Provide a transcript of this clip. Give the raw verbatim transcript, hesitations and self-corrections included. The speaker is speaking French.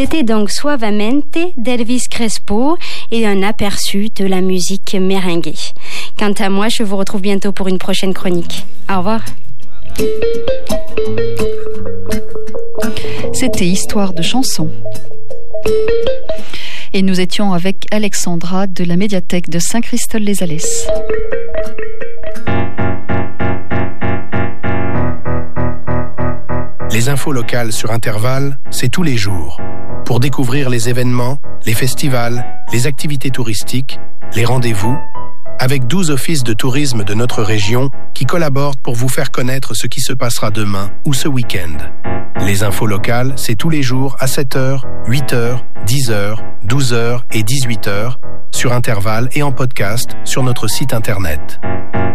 C'était donc Suavemente d'Elvis Crespo et un aperçu de la musique merengue. Quant à moi, je vous retrouve bientôt pour une prochaine chronique. Au revoir. C'était Histoire de chansons. Et nous étions avec Alexandra de la médiathèque de Saint-Christol-les-Alès. Les infos locales sur Intervalle, c'est tous les jours. Pour découvrir les événements, les festivals, les activités touristiques, les rendez-vous, avec douze offices de tourisme de notre région qui collaborent pour vous faire connaître ce qui se passera demain ou ce week-end. Les infos locales, c'est tous les jours à sept heures, huit heures, dix heures, douze heures et dix-huit heures sur Intervalle et en podcast sur notre site internet.